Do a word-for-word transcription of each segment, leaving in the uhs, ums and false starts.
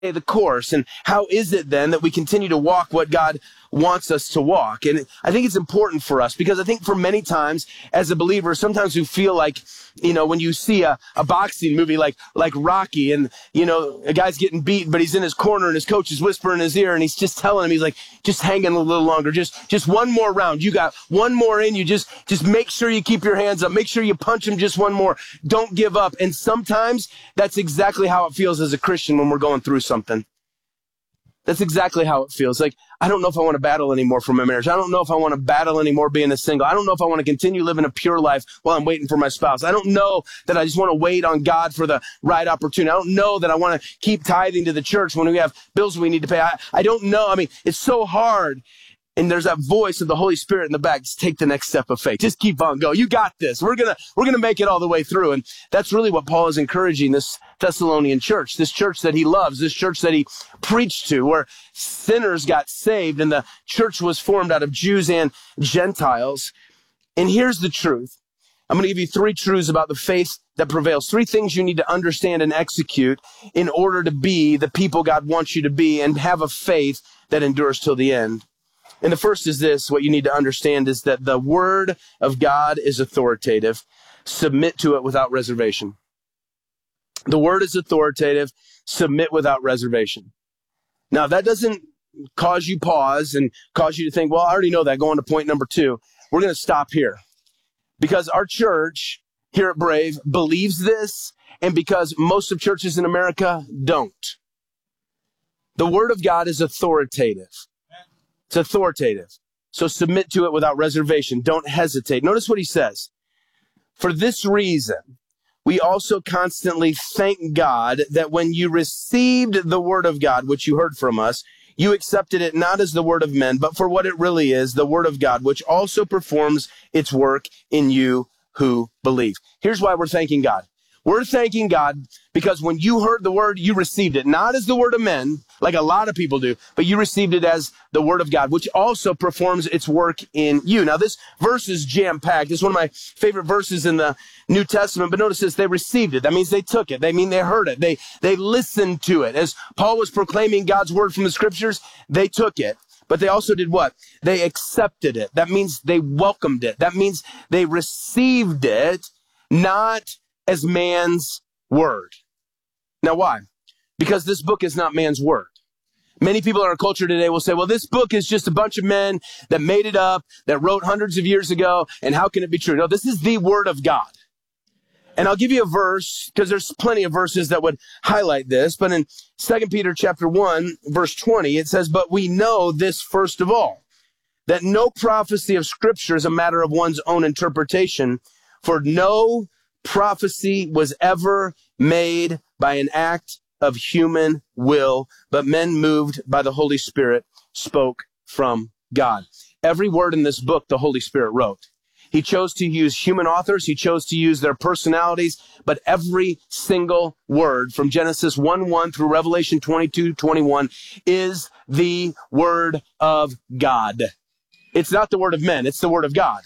the course. And how is it then that we continue to walk what God wants us to walk? And I think it's important for us because I think for many times as a believer, sometimes we feel like, you know, when you see a, a boxing movie like, like Rocky and, you know, a guy's getting beaten, but he's in his corner and his coach is whispering in his ear and he's just telling him, he's like, just hanging a little longer. Just, just one more round. You got one more in you. Just, just make sure you keep your hands up. Make sure you punch him just one more. Don't give up. And sometimes that's exactly how it feels as a Christian when we're going through something. That's exactly how it feels. Like, I don't know if I want to battle anymore for my marriage. I don't know if I want to battle anymore being a single. I don't know if I want to continue living a pure life while I'm waiting for my spouse. I don't know that I just want to wait on God for the right opportunity. I don't know that I want to keep tithing to the church when we have bills we need to pay. I, I don't know. I mean, it's so hard. And there's that voice of the Holy Spirit in the back. Just take the next step of faith. Just keep on going. You got this. We're going to, we're going to make it all the way through. And that's really what Paul is encouraging this Thessalonian church, this church that he loves, this church that he preached to, where sinners got saved and the church was formed out of Jews and Gentiles. And here's the truth. I'm going to give you three truths about the faith that prevails. Three things you need to understand and execute in order to be the people God wants you to be and have a faith that endures till the end. And the first is this, what you need to understand is that the word of God is authoritative. Submit to it without reservation. The word is authoritative. Submit without reservation. Now, that doesn't cause you pause and cause you to think, well, I already know that. Going to point number two. We're going to stop here because our church here at Brave believes this and because most of churches in America don't. The word of God is authoritative. It's authoritative. So submit to it without reservation. Don't hesitate. Notice what he says. For this reason, we also constantly thank God that when you received the word of God, which you heard from us, you accepted it not as the word of men, but for what it really is, the word of God, which also performs its work in you who believe. Here's why we're thanking God. We're thanking God because when you heard the word, you received it, not as the word of men, like a lot of people do, but you received it as the word of God, which also performs its work in you. Now, this verse is jam-packed. It's one of my favorite verses in the New Testament, but notice this, they received it. That means they took it. They mean they heard it. They, they listened to it. As Paul was proclaiming God's word from the scriptures, they took it. But they also did what? They accepted it. That means they welcomed it. That means they received it, not as man's word. Now, why? Because this book is not man's word. Many people in our culture today will say, well, this book is just a bunch of men that made it up, that wrote hundreds of years ago, and how can it be true? No, this is the word of God. And I'll give you a verse, because there's plenty of verses that would highlight this, but in Second Peter chapter one, verse twenty, it says, but we know this first of all, that no prophecy of Scripture is a matter of one's own interpretation, for no prophecy was ever made by an act of human will, but men moved by the Holy Spirit spoke from God. Every word in this book, the Holy Spirit wrote. He chose to use human authors. He chose to use their personalities, but every single word from Genesis one one through Revelation twenty-two twenty-one is the word of God. It's not the word of men. It's the word of God.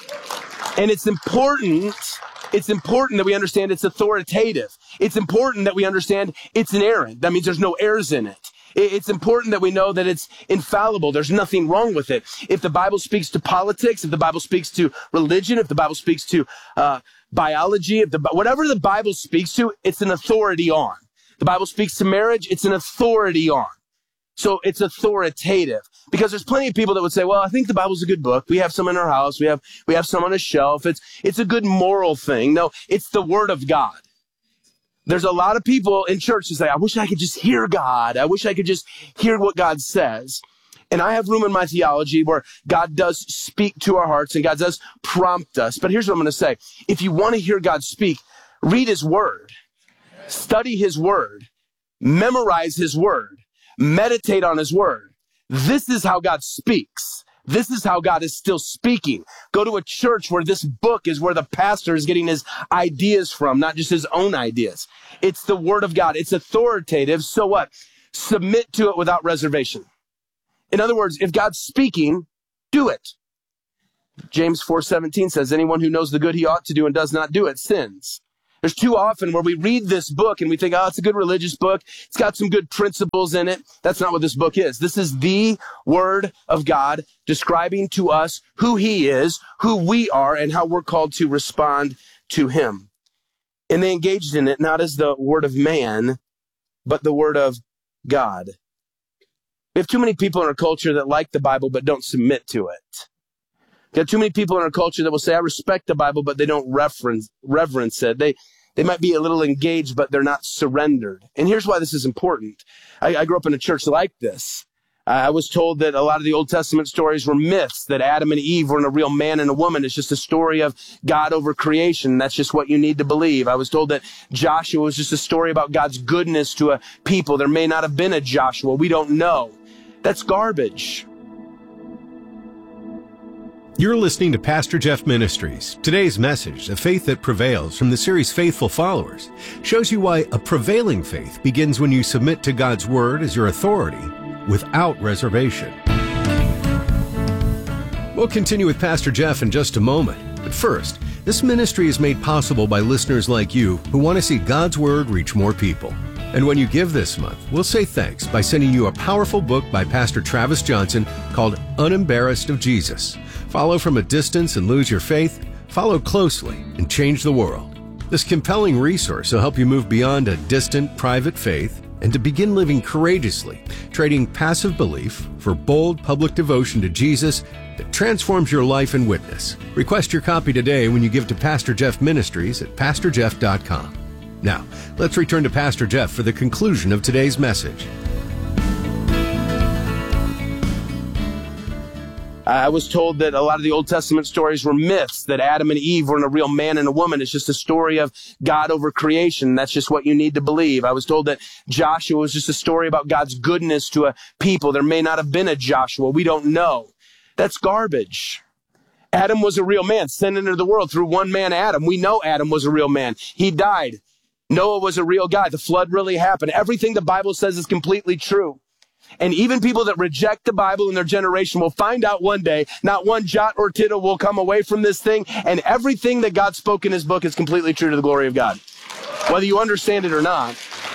And it's important It's important that we understand it's authoritative. It's important that we understand it's inerrant. That means there's no errors in it. It's important that we know that it's infallible. There's nothing wrong with it. If the Bible speaks to politics, if the Bible speaks to religion, if the Bible speaks to uh, biology, if the, whatever the Bible speaks to, it's an authority on. The Bible speaks to marriage, it's an authority on. So it's authoritative because there's plenty of people that would say, well, I think the Bible's a good book. We have some in our house. We have, we have some on a shelf. It's, it's a good moral thing. No, it's the word of God. There's a lot of people in church who say, I wish I could just hear God. I wish I could just hear what God says. And I have room in my theology where God does speak to our hearts and God does prompt us. But here's what I'm going to say. If you want to hear God speak, read his word, study his word, memorize his word. Meditate on his word. This is how God speaks. This is how God is still speaking. Go to a church where this book is where the pastor is getting his ideas from, not just his own ideas. It's the word of God. It's authoritative. So what? Submit to it without reservation. In other words, if God's speaking, do it. James four seventeen says, anyone who knows the good he ought to do and does not do it sins. There's too often where we read this book and we think, oh, it's a good religious book. It's got some good principles in it. That's not what this book is. This is the Word of God describing to us who He is, who we are, and how we're called to respond to Him. And they engaged in it not as the word of man, but the Word of God. We have too many people in our culture that like the Bible but don't submit to it. We have too many people in our culture that will say, I respect the Bible, but they don't reference, reverence it. They, they might be a little engaged, but they're not surrendered. And here's why this is important. I, I grew up in a church like this. Uh, I was told that a lot of the Old Testament stories were myths, that Adam and Eve weren't a real man and a woman. It's just a story of God over creation. That's just what you need to believe. I was told that Joshua was just a story about God's goodness to a people. There may not have been a Joshua. We don't know. That's garbage. You're listening to Pastor Jeff Ministries. Today's message, A Faith That Prevails, from the series Faithful Followers, shows you why a prevailing faith begins when you submit to God's Word as your authority without reservation. We'll continue with Pastor Jeff in just a moment. But first, this ministry is made possible by listeners like you who want to see God's Word reach more people. And when you give this month, we'll say thanks by sending you a powerful book by Pastor Travis Johnson called Unembarrassed of Jesus. Follow from a distance and lose your faith. Follow closely and change the world. This compelling resource will help you move beyond a distant, private faith and to begin living courageously, trading passive belief for bold public devotion to Jesus that transforms your life and witness. Request your copy today when you give to Pastor Jeff Ministries at pastor jeff dot com. Now, let's return to Pastor Jeff for the conclusion of today's message. I was told that a lot of the Old Testament stories were myths, that Adam and Eve weren't a real man and a woman. It's just a story of God over creation. That's just what you need to believe. I was told that Joshua was just a story about God's goodness to a people. There may not have been a Joshua. We don't know. That's garbage. Adam was a real man sent into the world through one man, Adam. We know Adam was a real man. He died. Noah was a real guy. The flood really happened. Everything the Bible says is completely true. And even people that reject the Bible in their generation will find out one day, not one jot or tittle will come away from this thing, and everything that God spoke in His book is completely true to the glory of God, whether you understand it or not.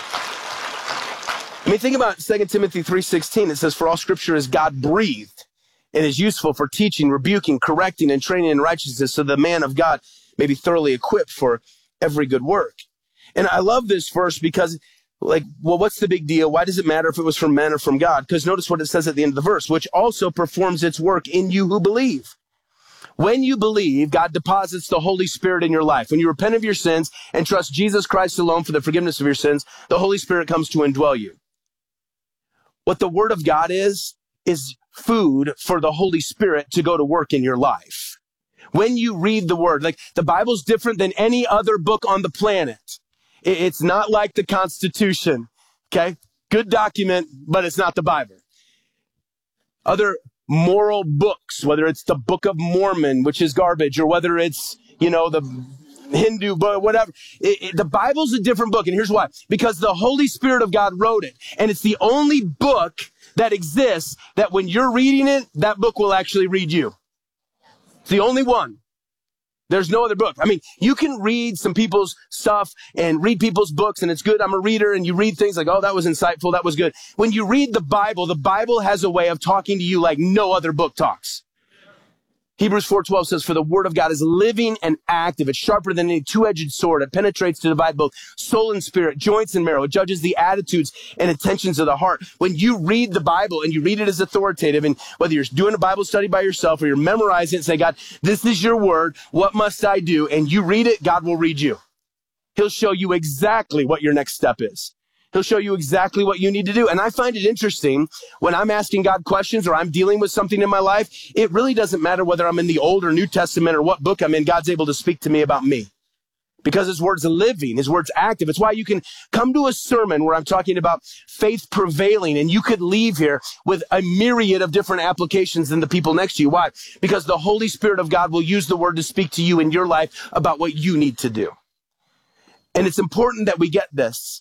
I mean, think about Second Timothy three sixteen. It says, for all Scripture is God-breathed and is useful for teaching, rebuking, correcting, and training in righteousness, so the man of God may be thoroughly equipped for every good work. And I love this verse because, like, well, what's the big deal? Why does it matter if it was from men or from God? Because notice what it says at the end of the verse, which also performs its work in you who believe. When you believe, God deposits the Holy Spirit in your life. When you repent of your sins and trust Jesus Christ alone for the forgiveness of your sins, the Holy Spirit comes to indwell you. What the Word of God is, is food for the Holy Spirit to go to work in your life. When you read the Word, like the Bible's different than any other book on the planet. It's not like the Constitution, okay? Good document, but it's not the Bible. Other moral books, whether it's the Book of Mormon, which is garbage, or whether it's, you know, the Hindu book, whatever. It, it, the Bible's a different book, and here's why. Because the Holy Spirit of God wrote it, and it's the only book that exists that when you're reading it, that book will actually read you. It's the only one. There's no other book. I mean, you can read some people's stuff and read people's books, and it's good. I'm a reader, and you read things like, oh, that was insightful, that was good. When you read the Bible, the Bible has a way of talking to you like no other book talks. Hebrews four twelve says, for the Word of God is living and active. It's sharper than any two-edged sword. It penetrates to divide both soul and spirit, joints and marrow. It judges the attitudes and intentions of the heart. When you read the Bible and you read it as authoritative, and whether you're doing a Bible study by yourself or you're memorizing it and say, God, this is your Word. What must I do? And you read it, God will read you. He'll show you exactly what your next step is. He'll show you exactly what you need to do. And I find it interesting when I'm asking God questions or I'm dealing with something in my life, it really doesn't matter whether I'm in the Old or New Testament or what book I'm in, God's able to speak to me about me. Because His Word's living, His Word's active. It's why you can come to a sermon where I'm talking about faith prevailing, and you could leave here with a myriad of different applications than the people next to you. Why? Because the Holy Spirit of God will use the Word to speak to you in your life about what you need to do. And it's important that we get this.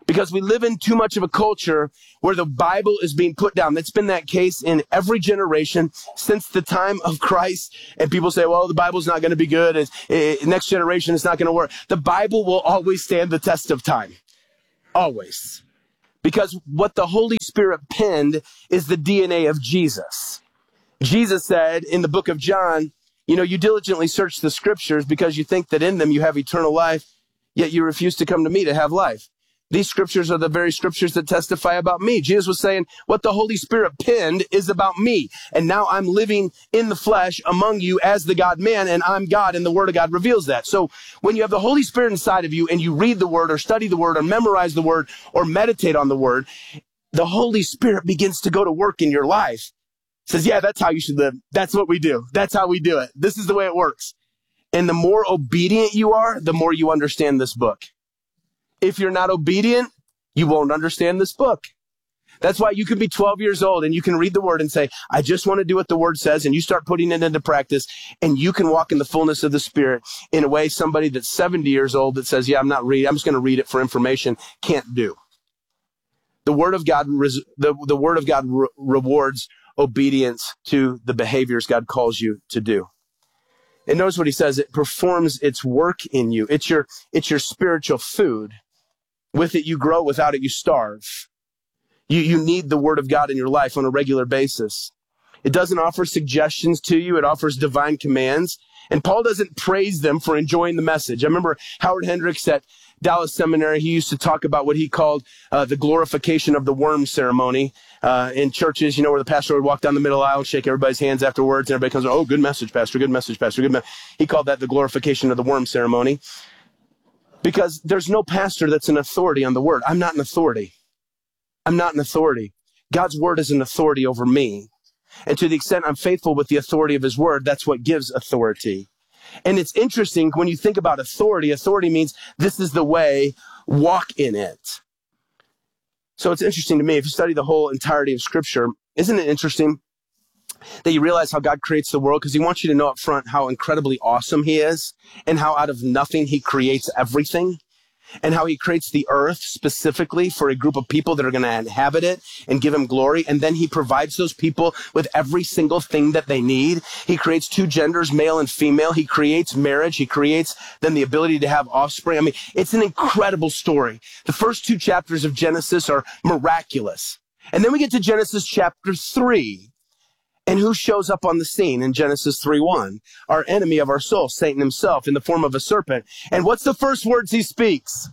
Because we live in too much of a culture where the Bible is being put down. That's been that case in every generation since the time of Christ. And people say, well, the Bible's not going to be good. It's, it, next generation, it's not going to work. The Bible will always stand the test of time. Always. Because what the Holy Spirit penned is the D N A of Jesus. Jesus said in the book of John, you know, you diligently search the scriptures because you think that in them you have eternal life, yet you refuse to come to me to have life. These scriptures are the very scriptures that testify about me. Jesus was saying what the Holy Spirit penned is about me. And now I'm living in the flesh among you as the God man, and I'm God, and the word of God reveals that. So when you have the Holy Spirit inside of you and you read the word or study the word or memorize the word or meditate on the word, the Holy Spirit begins to go to work in your life. Says, yeah, that's how you should live. That's what we do. That's how we do it. This is the way it works. And the more obedient you are, the more you understand this book. If you're not obedient, you won't understand this book. That's why you can be twelve years old and you can read the word and say, I just want to do what the word says. And you start putting it into practice and you can walk in the fullness of the Spirit in a way somebody that's seventy years old that says, yeah, I'm not reading. I'm just going to read it for information. Can't do. The word of God, res- the, the word of God re- rewards obedience to the behaviors God calls you to do. And notice what he says. It performs its work in you. It's your, it's your spiritual food. With it, you grow. Without it, you starve. You, you need the word of God in your life on a regular basis. It doesn't offer suggestions to you. It offers divine commands. And Paul doesn't praise them for enjoying the message. I remember Howard Hendricks at Dallas Seminary. He used to talk about what he called uh, the glorification of the worm ceremony uh, in churches, you know, where the pastor would walk down the middle aisle and shake everybody's hands afterwards. And everybody comes, oh, good message, pastor, good message, pastor, good message. He called that the glorification of the worm ceremony. Because there's no pastor that's an authority on the word. I'm not an authority. I'm not an authority. God's word is an authority over me. And to the extent I'm faithful with the authority of his word, that's what gives authority. And it's interesting when you think about authority, authority means this is the way, walk in it. So it's interesting to me, if you study the whole entirety of Scripture, isn't it interesting that you realize how God creates the world? Because he wants you to know up front how incredibly awesome he is and how out of nothing he creates everything and how he creates the earth specifically for a group of people that are going to inhabit it and give him glory. And then he provides those people with every single thing that they need. He creates two genders, male and female. He creates marriage. He creates then the ability to have offspring. I mean, it's an incredible story. The first two chapters of Genesis are miraculous. And then we get to Genesis chapter three. And who shows up on the scene in Genesis three one? Our enemy of our soul, Satan himself, in the form of a serpent. And what's the first words he speaks?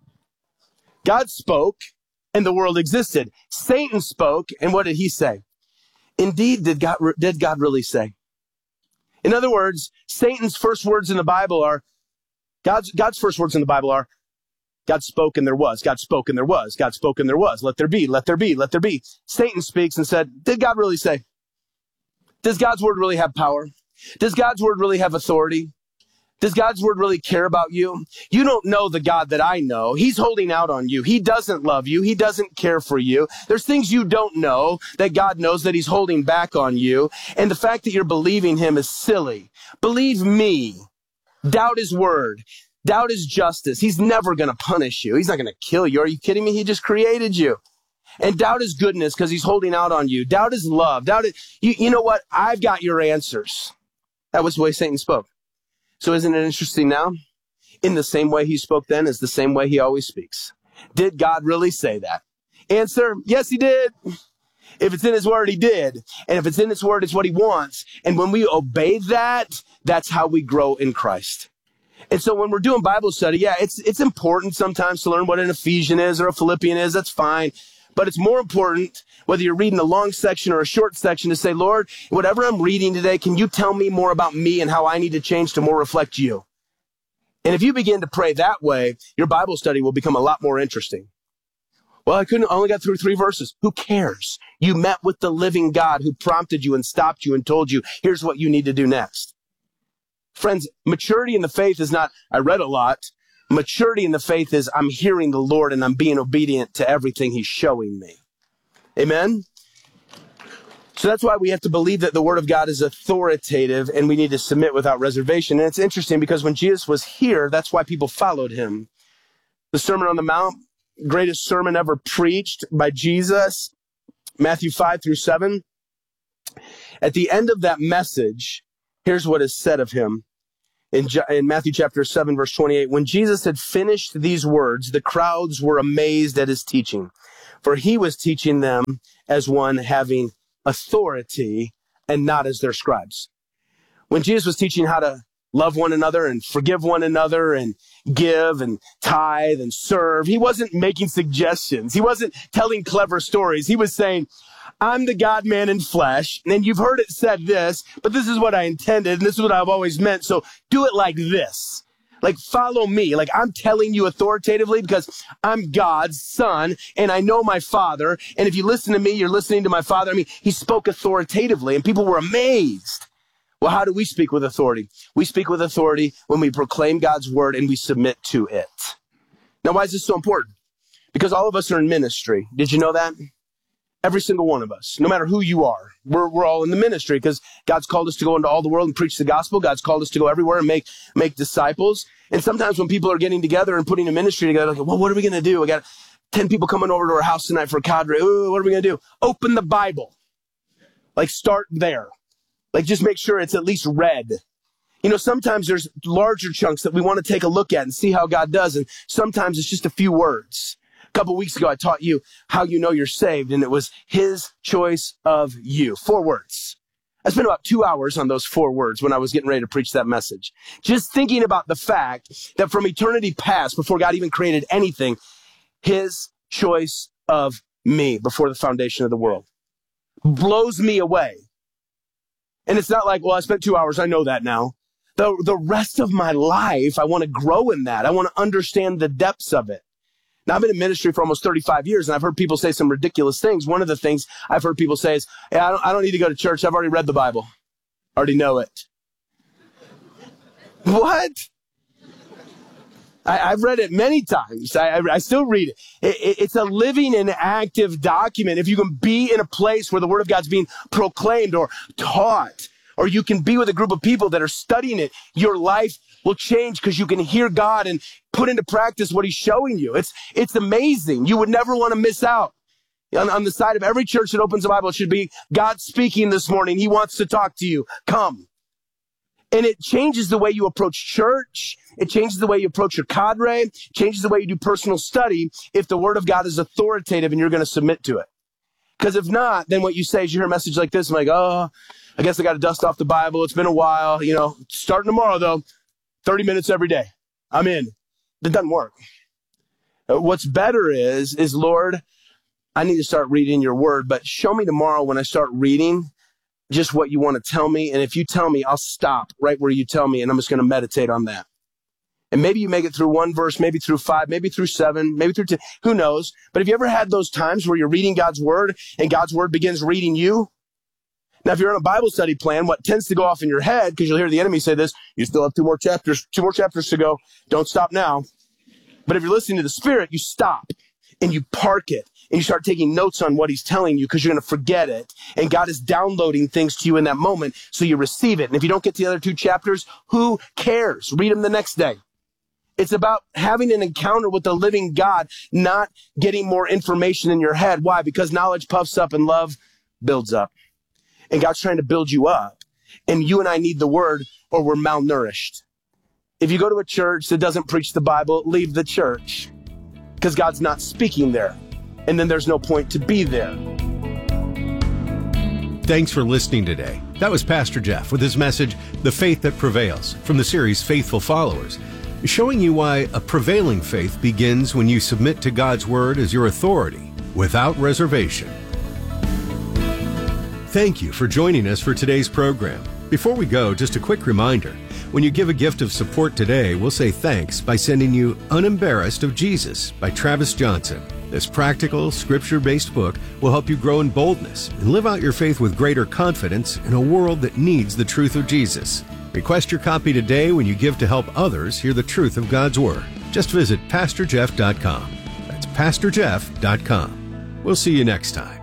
God spoke, and the world existed. Satan spoke, and what did he say? Indeed, did God, did God really say? In other words, Satan's first words in the Bible are, God's, God's first words in the Bible are, God spoke and there was. God spoke and there was. God spoke and there was. Let there be, let there be, let there be. Satan speaks and said, did God really say? Does God's word really have power? Does God's word really have authority? Does God's word really care about you? You don't know the God that I know. He's holding out on you. He doesn't love you. He doesn't care for you. There's things you don't know that God knows that he's holding back on you. And the fact that you're believing him is silly. Believe me. Doubt his word. Doubt his justice. He's never going to punish you. He's not going to kill you. Are you kidding me? He just created you. And doubt his goodness because he's holding out on you. Doubt his love. Doubt it. You, you know what? I've got your answers. That was the way Satan spoke. So isn't it interesting now? In the same way he spoke then is the same way he always speaks. Did God really say that? Answer, yes, he did. If it's in his word, he did. And if it's in his word, it's what he wants. And when we obey that, that's how we grow in Christ. And so when we're doing Bible study, yeah, it's it's important sometimes to learn what an Ephesian is or a Philippian is. That's fine. But it's more important, whether you're reading a long section or a short section, to say, Lord, whatever I'm reading today, can you tell me more about me and how I need to change to more reflect you? And if you begin to pray that way, your Bible study will become a lot more interesting. Well, I couldn't, I only got through three verses. Who cares? You met with the living God who prompted you and stopped you and told you, here's what you need to do next. Friends, maturity in the faith is not, I read a lot. Maturity in the faith is I'm hearing the Lord and I'm being obedient to everything he's showing me. Amen? So that's why we have to believe that the word of God is authoritative and we need to submit without reservation. And it's interesting because when Jesus was here, that's why people followed him. The Sermon on the Mount, greatest sermon ever preached by Jesus, Matthew five through seven. At the end of that message, here's what is said of him. In, in Matthew chapter seven, verse twenty-eight, when Jesus had finished these words, the crowds were amazed at his teaching, for he was teaching them as one having authority and not as their scribes. When Jesus was teaching how to love one another and forgive one another and give and tithe and serve, he wasn't making suggestions. He wasn't telling clever stories. He was saying, I'm the God-man in flesh, and you've heard it said this, but this is what I intended, and this is what I've always meant, so do it like this. Like, follow me. Like, I'm telling you authoritatively because I'm God's son, and I know my Father, and if you listen to me, you're listening to my Father. I mean, he spoke authoritatively, and people were amazed. Well, how do we speak with authority? We speak with authority when we proclaim God's word and we submit to it. Now, why is this so important? Because all of us are in ministry. Did you know that? Every single one of us, no matter who you are, we're, we're all in the ministry because God's called us to go into all the world and preach the gospel. God's called us to go everywhere and make, make disciples. And sometimes when people are getting together and putting a ministry together, like, well, what are we going to do? We got ten people coming over to our house tonight for a cadre. Ooh, what are we going to do? Open the Bible. Like, start there. Like, just make sure it's at least read. You know, sometimes there's larger chunks that we want to take a look at and see how God does. And sometimes it's just a few words. A couple weeks ago, I taught you how you know you're saved, and it was his choice of you. Four words. I spent about two hours on those four words when I was getting ready to preach that message. Just thinking about the fact that from eternity past, before God even created anything, his choice of me before the foundation of the world blows me away. And it's not like, well, I spent two hours. I know that now. The, the rest of my life, I want to grow in that. I want to understand the depths of it. Now, I've been in ministry for almost thirty-five years, and I've heard people say some ridiculous things. One of the things I've heard people say is, hey, I don't, I don't need to go to church. I've already read the Bible. I already know it. What? I, I've read it many times. I, I, I still read it. It, it. It's a living and active document. If you can be in a place where the Word of God's being proclaimed or taught, or you can be with a group of people that are studying it, your life will change because you can hear God and put into practice what he's showing you. It's it's amazing. You would never want to miss out. On, on the side of every church that opens the Bible, it should be God speaking this morning. He wants to talk to you. Come. And it changes the way you approach church. It changes the way you approach your cadre. It changes the way you do personal study if the Word of God is authoritative and you're going to submit to it. Because if not, then what you say is you hear a message like this, I'm like, oh, I guess I got to dust off the Bible. It's been a while. You know, starting tomorrow, though, thirty minutes every day. I'm in. It doesn't work. What's better is, is, Lord, I need to start reading your word, but show me tomorrow when I start reading just what you want to tell me. And if you tell me, I'll stop right where you tell me, and I'm just going to meditate on that. And maybe you make it through one verse, maybe through five, maybe through seven, maybe through ten. Who knows? But have you ever had those times where you're reading God's word and God's word begins reading you? Now, if you're on a Bible study plan, what tends to go off in your head, because you'll hear the enemy say this, you still have two more chapters, two more chapters to go. Don't stop now. But if you're listening to the Spirit, you stop and you park it and you start taking notes on what he's telling you because you're going to forget it. And God is downloading things to you in that moment, so you receive it. And if you don't get to the other two chapters, who cares? Read them the next day. It's about having an encounter with the living God, not getting more information in your head. Why? Because knowledge puffs up and love builds up. And God's trying to build you up. And you and I need the word, or we're malnourished. If you go to a church that doesn't preach the Bible, leave the church. Because God's not speaking there. And then there's no point to be there. Thanks for listening today. That was Pastor Jeff with his message, The Faith That Prevails, from the series Faithful Followers, showing you why a prevailing faith begins when you submit to God's word as your authority, without reservation. Thank you for joining us for today's program. Before we go, just a quick reminder. When you give a gift of support today, we'll say thanks by sending you Unembarrassed of Jesus by Travis Johnson. This practical, scripture-based book will help you grow in boldness and live out your faith with greater confidence in a world that needs the truth of Jesus. Request your copy today when you give to help others hear the truth of God's Word. Just visit pastor jeff dot com. That's pastor jeff dot com. We'll see you next time.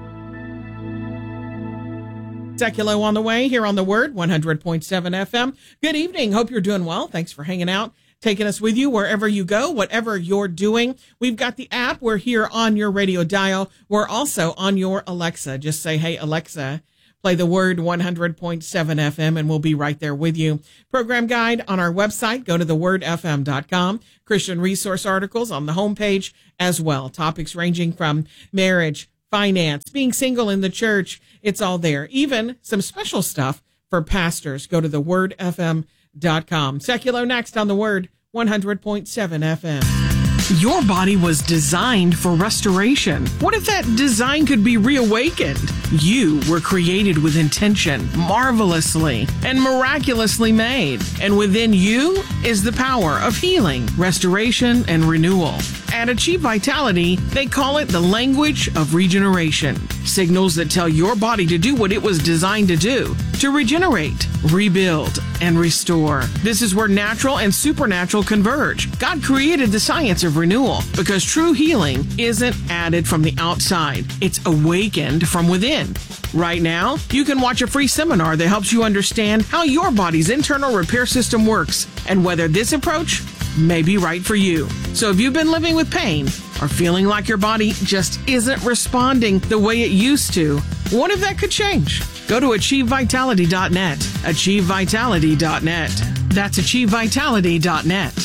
Sekulow on the way here on The Word, one hundred point seven F M. Good evening. Hope you're doing well. Thanks for hanging out. taking us with you wherever you go, whatever you're doing. We've got the app. We're here on your radio dial. We're also on your Alexa. Just say, hey, Alexa, play the Word one hundred point seven F M, and we'll be right there with you. Program guide on our website. Go to the word f m dot com. Christian resource articles on the homepage as well. Topics ranging from marriage, finance, being single in the church. It's all there. Even some special stuff for pastors. Go to the word f m dot com. Secular next on the Word one hundred point seven F M. Your body was designed for restoration. What if that design could be reawakened? You were created with intention, marvelously and miraculously made. And within you is the power of healing, restoration, and renewal. At Achieve Vitality, they call it the language of regeneration. Signals that tell your body to do what it was designed to do, to regenerate, rebuild, and restore. This is where natural and supernatural converge. God created the science of renewal because true healing isn't added from the outside. It's awakened from within. Right now, you can watch a free seminar that helps you understand how your body's internal repair system works and whether this approach may be right for you. So if you've been living with pain or feeling like your body just isn't responding the way it used to, what if that could change? Go to achieve vitality dot net. achieve vitality dot net. That's achieve vitality dot net.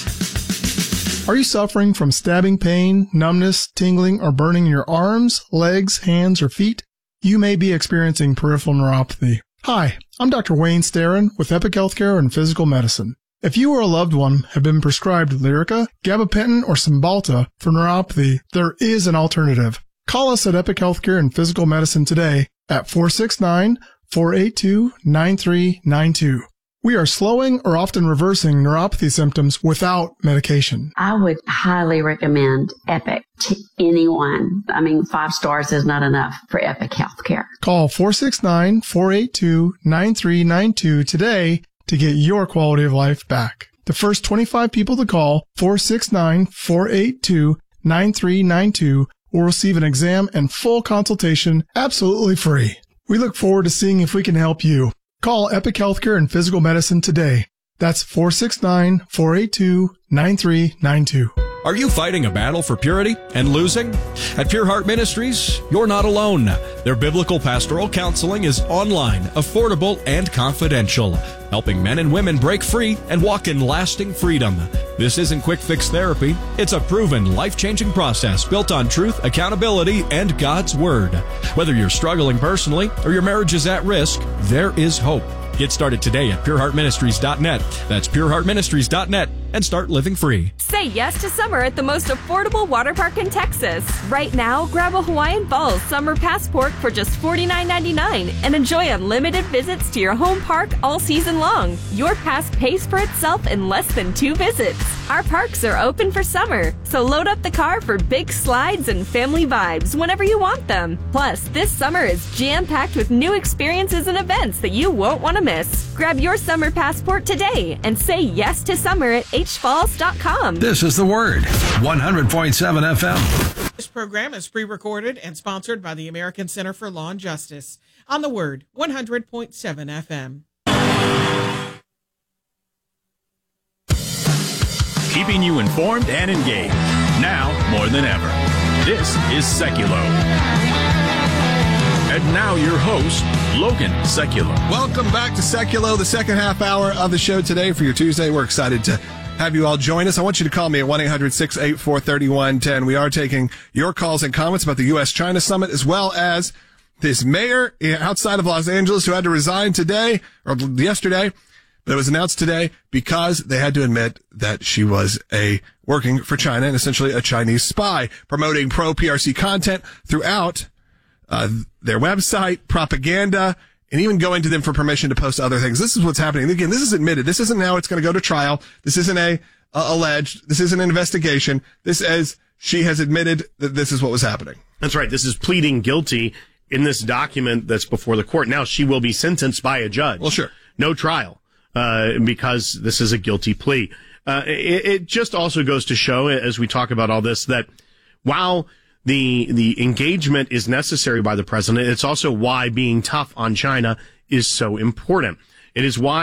Are you suffering from stabbing pain, numbness, tingling, or burning in your arms, legs, hands, or feet? You may be experiencing peripheral neuropathy. Hi, I'm Doctor Wayne Starrin with Epic Healthcare and Physical Medicine. If you or a loved one have been prescribed Lyrica, gabapentin, or Cymbalta for neuropathy, there is an alternative. Call us at Epic Healthcare and Physical Medicine today at four six nine, four eight two, nine three nine two. We are slowing or often reversing neuropathy symptoms without medication. I would highly recommend Epic to anyone. I mean, five stars is not enough for Epic Healthcare. Call four six nine, four eight two, nine three nine two today to get your quality of life back. The first twenty-five people to call four six nine, four eight two, nine three nine two will receive an exam and full consultation absolutely free. We look forward to seeing if we can help you. Call Epic Healthcare and Physical Medicine today. That's four six nine, four eight two, nine three nine two. Are you fighting a battle for purity and losing? At Pure Heart Ministries, you're not alone. Their biblical pastoral counseling is online, affordable, and confidential, helping men and women break free and walk in lasting freedom. This isn't quick fix therapy. It's a proven, life-changing process built on truth, accountability, and God's Word. Whether you're struggling personally or your marriage is at risk, there is hope. Get started today at pure heart ministries dot net. That's pure heart ministries dot net and start living free. Say yes to summer at the most affordable water park in Texas. Right now, grab a Hawaiian Falls summer passport for just forty-nine ninety-nine and enjoy unlimited visits to your home park all season long. Your pass pays for itself in less than two visits. Our parks are open for summer, so load up the car for big slides and family vibes whenever you want them. Plus, this summer is jam-packed with new experiences and events that you won't want to miss. Grab your summer passport today and say yes to summer at h falls dot com. This is The Word, one hundred point seven F M. This program is pre-recorded and sponsored by the American Center for Law and Justice on The Word, one hundred point seven F M. Keeping you informed and engaged, now more than ever. This is Seculo. And now your host, Logan Seculo. Welcome back to Seculo, the second half hour of the show today for your Tuesday. We're excited to have you all join us. I want you to call me at one eight hundred, six eight four, three one one zero. We are taking your calls and comments about the U S China Summit, as well as this mayor outside of Los Angeles who had to resign today, or yesterday, but it was announced today because they had to admit that she was a working for China and essentially a Chinese spy, promoting pro-P R C content throughout uh, their website, propaganda, and even going to them for permission to post other things. This is what's happening. Again, this is admitted. This isn't now it's going to go to trial. This isn't a uh, alleged. This isn't an investigation. This is she has admitted that this is what was happening. That's right. This is pleading guilty in this document that's before the court. Now she will be sentenced by a judge. Well, sure. No trial, uh, because this is a guilty plea. Uh, it, it just also goes to show, as we talk about all this, that while the the engagement is necessary by the president, it's also why being tough on China is so important. It is why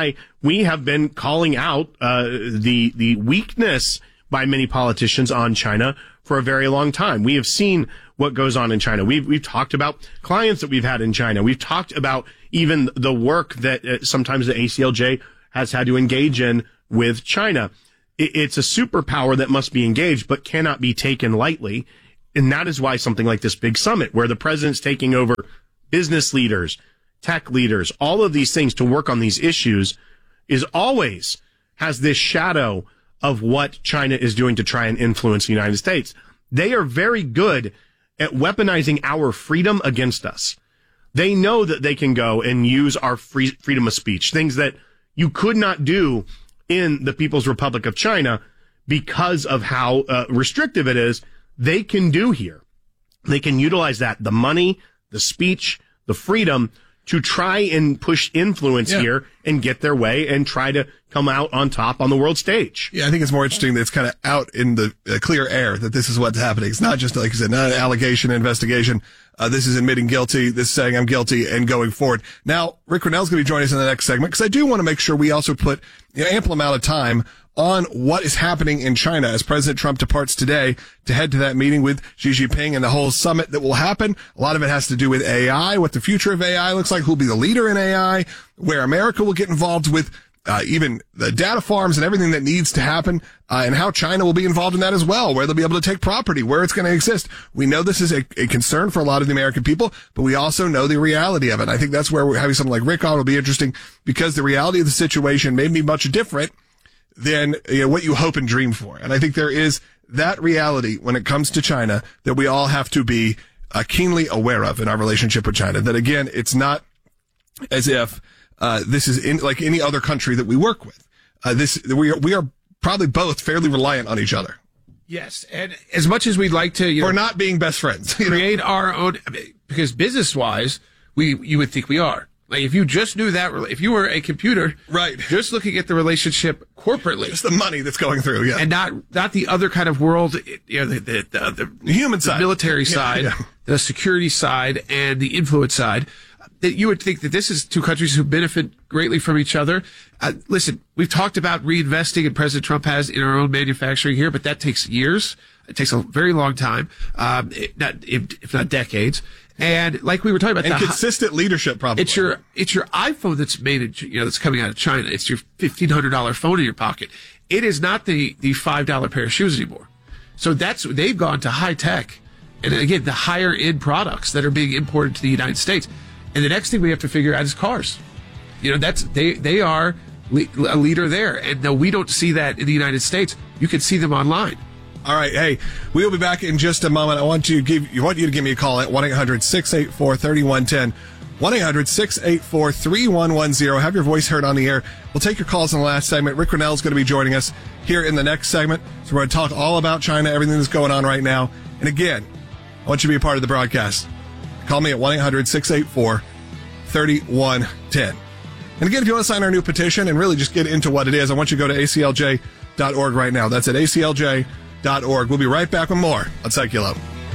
we have been calling out uh, the the weakness by many politicians on China for a very long time. We have seen what goes on in China. We've we've talked about clients that we've had in China. We've talked about even the work that uh, sometimes the A C L J has had to engage in with China. It, it's a superpower that must be engaged, but cannot be taken lightly. And that is why something like this big summit, where the president's taking over business leaders, tech leaders, all of these things to work on these issues, is always has this shadow of what China is doing to try and influence the United States. They are very good at weaponizing our freedom against us. They know that they can go and use our free, freedom of speech, things that you could not do in the People's Republic of China because of how uh, restrictive it is. They can do here. They can utilize that, the money, the speech, the freedom, to try and push influence yeah. here and get their way and try to come out on top on the world stage. Yeah, I think it's more interesting that it's kind of out in the uh, clear air that this is what's happening. It's not just, like you said, not an allegation, investigation. Uh, this is admitting guilty. This is saying I'm guilty and going forward. Now, Rick Grenell's going to be joining us in the next segment because I do want to make sure we also put you know, ample amount of time on what is happening in China as President Trump departs today to head to that meeting with Xi Jinping and the whole summit that will happen. A lot of it has to do with A I, what the future of A I looks like, who'll be the leader in A I, where America will get involved with uh, even the data farms and everything that needs to happen, uh, and how China will be involved in that as well, where they'll be able to take property, where it's going to exist. We know this is a, a concern for a lot of the American people, but we also know the reality of it. And I think that's where we're having something like Rick on will be interesting, because the reality of the situation may be much different than you know, what you hope and dream for. And I think there is that reality when it comes to China that we all have to be uh, keenly aware of in our relationship with China. That again, it's not as if uh, this is in, like any other country that we work with. Uh, this we are, we are probably both fairly reliant on each other. Yes, and as much as we'd like to, you for know, not being best friends, create know? our own, because business-wise, we you would think we are. Like if you just knew that, if you were a computer, right, just looking at the relationship corporately, just the money that's going through, yeah, and not not the other kind of world, you know, the the, the, the human the side, military side, yeah, yeah. the security side, and the influence side. That you would think that this is two countries who benefit greatly from each other. Uh, listen, we've talked about reinvesting, and President Trump has in our own manufacturing here, but that takes years. It takes a very long time, um, it, not, if, if not decades. And like we were talking about, and the, consistent leadership, probably. It's your it's your iPhone that's made in, you know, that's coming out of China. It's your fifteen hundred dollar phone in your pocket. It is not the the five dollar pair of shoes anymore. So that's they've gone to high tech, and again the higher end products that are being imported to the United States. And the next thing we have to figure out is cars. You know, that's they they are le- a leader there, and no, we don't see that in the United States. You can see them online. All right, hey, we'll be back in just a moment. I want you to give you want you to give me a call at one eight hundred six eight four three one one zero. one eight hundred six eight four three one one zero. Have your voice heard on the air. We'll take your calls in the last segment. Rick Grenell is going to be joining us here in the next segment. So we're going to talk all about China, everything that's going on right now. And again, I want you to be a part of the broadcast. Call me at one eight hundred six eight four three one one zero. And again, if you want to sign our new petition and really just get into what it is, I want you to go to A C L J dot org right now. That's at A C L J dot org. We'll be right back with more on Secular.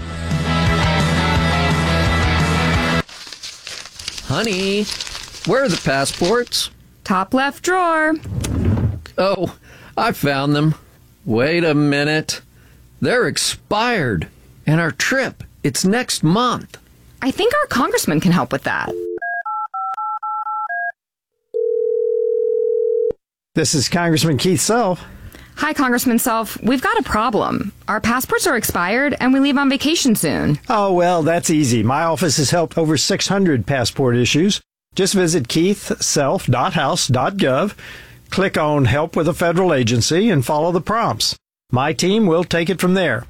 Honey, where are the passports? Top left drawer. Oh, I found them. Wait a minute. They're expired. And our trip, it's next month. I think our congressman can help with that. This is Congressman Keith Self. Hi, Congressman Self. We've got a problem. Our passports are expired, and we leave on vacation soon. Oh, well, that's easy. My office has helped over six hundred passport issues. Just visit keith self dot house dot gov, click on Help with a Federal Agency, and follow the prompts. My team will take it from there.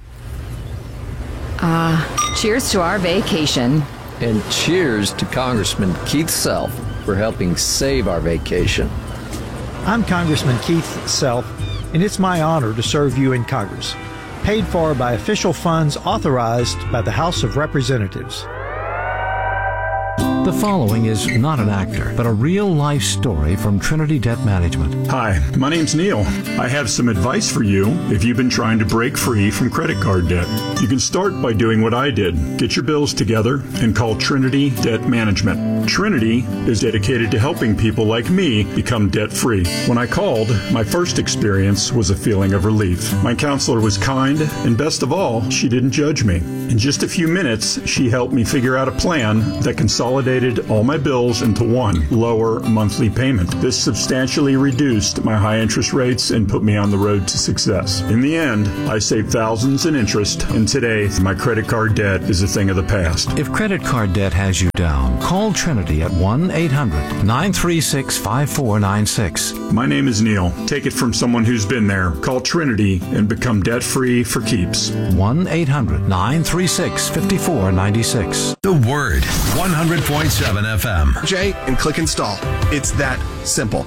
Uh, cheers to our vacation. And cheers to Congressman Keith Self for helping save our vacation. I'm Congressman Keith Self, and it's my honor to serve you in Congress. Paid for by official funds authorized by the House of Representatives. The following is not an actor, but a real-life story from Trinity Debt Management. Hi, my name's Neil. I have some advice for you if you've been trying to break free from credit card debt. You can start by doing what I did. Get your bills together and call Trinity Debt Management. Trinity is dedicated to helping people like me become debt-free. When I called, my first experience was a feeling of relief. My counselor was kind, and best of all, she didn't judge me. In just a few minutes, she helped me figure out a plan that consolidated all my bills into one lower monthly payment. This substantially reduced my high interest rates and put me on the road to success. In the end, I saved thousands in interest, and today my credit card debt is a thing of the past. If credit card debt has you down, call Trinity at one eight hundred nine three six five four nine six. My name is Neil. Take it from someone who's been there. Call Trinity and become debt-free for keeps. one eight hundred nine three six five four nine six. The Word, one hundred point seven F M. Jay, and click install. It's that simple.